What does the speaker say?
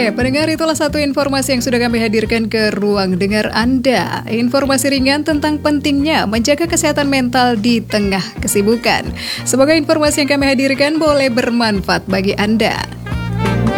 Oke, pendengar, itulah satu informasi yang sudah kami hadirkan ke ruang dengar Anda. Informasi ringan tentang pentingnya menjaga kesehatan mental di tengah kesibukan. Semoga informasi yang kami hadirkan boleh bermanfaat bagi Anda.